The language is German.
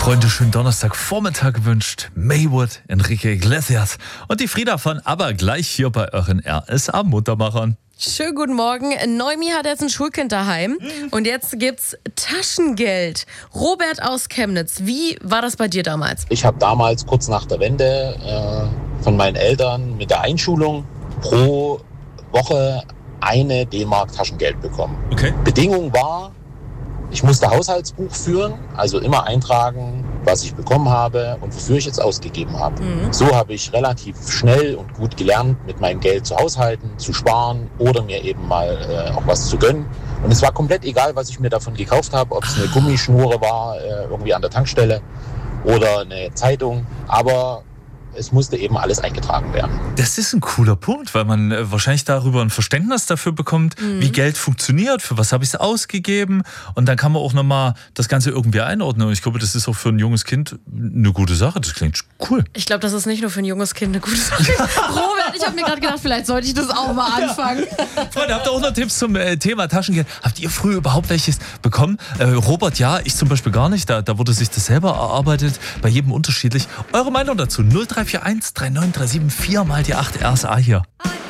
Freunde, schönen Donnerstagvormittag gewünscht. Maywood, Enrique Iglesias und die Frieda von ABBA gleich hier bei euren RSA Muttermachern. Schönen guten Morgen. Noemi hat jetzt ein Schulkind daheim und jetzt gibt's Taschengeld. Robert aus Chemnitz, wie war das bei dir damals? Ich habe damals kurz nach der Wende von meinen Eltern mit der Einschulung pro Woche eine D-Mark Taschengeld bekommen. Okay. Bedingung war, ich musste Haushaltsbuch führen, also immer eintragen, was ich bekommen habe und wofür ich jetzt ausgegeben habe. So habe ich relativ schnell und gut gelernt, mit meinem Geld zu haushalten, zu sparen oder mir eben mal auch was zu gönnen. Und es war komplett egal, was ich mir davon gekauft habe, ob es eine Gummischnur war, irgendwie an der Tankstelle oder eine Zeitung. Aber es musste eben alles eingetragen werden. Das ist ein cooler Punkt, weil man wahrscheinlich darüber ein Verständnis dafür bekommt, wie Geld funktioniert, für was habe ich es ausgegeben, und dann kann man auch nochmal das Ganze irgendwie einordnen. Und ich glaube, das ist auch für ein junges Kind eine gute Sache. Das klingt cool. Ich glaube, das ist nicht nur für ein junges Kind eine gute Sache. Robert, ich habe mir gerade gedacht, vielleicht sollte ich das auch mal anfangen. Freunde, habt ihr auch noch Tipps zum Thema Taschengeld? Habt ihr früher überhaupt welches bekommen? Robert, ja, ich zum Beispiel gar nicht. Da wurde sich das selber erarbeitet, bei jedem unterschiedlich. Eure Meinung dazu? 0341 3937 4 mal die 8 RSA hier.